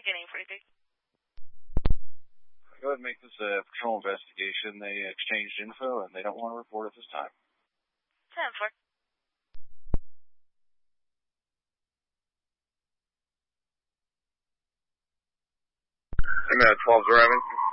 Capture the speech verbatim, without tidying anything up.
Take a name for anything. Go ahead and make this a patrol investigation. They exchanged info, and they don't want to report at this time. ten four. I'm at twelve driving.